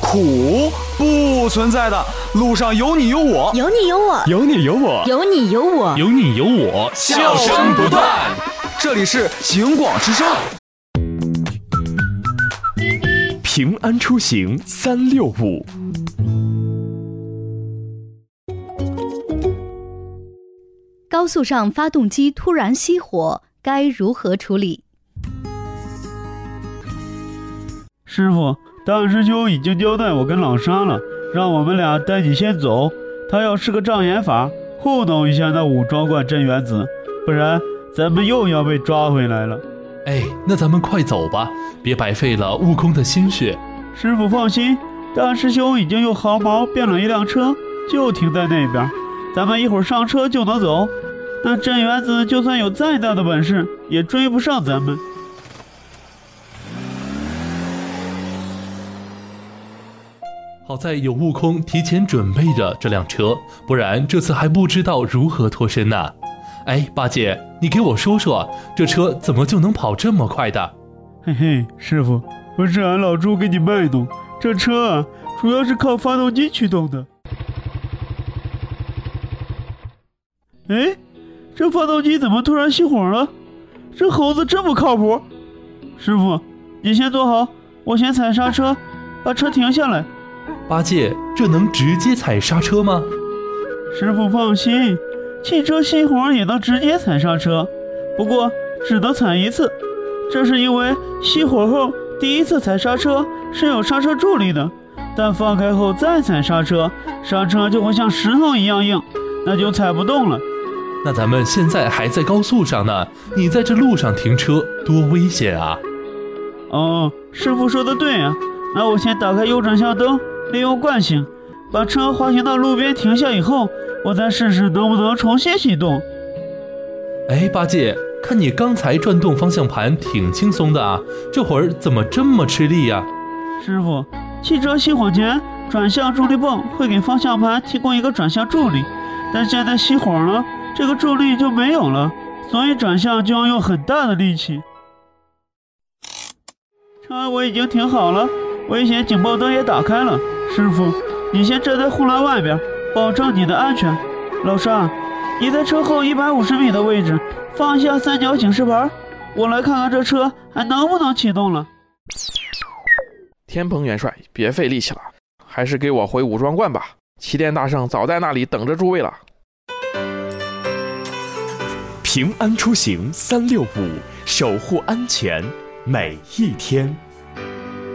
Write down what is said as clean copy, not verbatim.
苦，不存在的。路上有你有我， 有你有我， 有你有我， 有你有我， 有你有我， 笑声不断。这里是警广之声。 平安出行365。 高速上发动机突然熄火，该如何处理？ 师傅，大师兄已经交代我跟老沙了，让我们俩带你先走。他要是个障眼法，糊弄一下那武装观镇元子，不然咱们又要被抓回来了。 哎，那咱们快走吧，别白费了悟空的心血。 师傅放心，大师兄已经用毫毛变了一辆车，就停在那边，咱们一会儿上车就能走。那镇元子就算有再大的本事，也追不上咱们。 好在有悟空提前准备着这辆车，不然这次还不知道如何脱身呢。哎，八戒，你给我说说，这车怎么就能跑这么快的？ 嘿嘿，师傅，不是俺老猪给你卖弄，这车啊，主要是靠发动机驱动的。哎，这发动机怎么突然熄火了？这猴子这么靠谱？师傅，你先坐好，我先踩刹车，把车停下来。 八戒，这能直接踩刹车吗？ 师傅放心，汽车熄火也能直接踩刹车，不过只能踩一次。这是因为熄火后第一次踩刹车是有刹车助力的，但放开后再踩刹车，刹车就会像石头一样硬，那就踩不动了。 那咱们现在还在高速上呢，你在这路上停车多危险啊！ 哦，师傅说的对啊，那我先打开右转向灯，利用惯性把车滑行到路边停下以后，我再试试能不能重新启动。 哎，八戒，看你刚才转动方向盘挺轻松的啊，这会儿怎么这么吃力呀？ 师傅，汽车熄火前，转向助力泵会给方向盘提供一个转向助力，但现在熄火了，这个助力就没有了，所以转向就要用很大的力气。车我已经停好了，危险警报灯也打开了。师傅，你先站在护栏外边，保证你的安全。老沙，你在车后150米的位置放一下三角警示牌，我来看看这车还能不能启动了。 天蓬元帅，别费力气了，还是给我回武装观吧。齐天大圣早在那里等着诸位了。 平安出行365，守护安全每一天。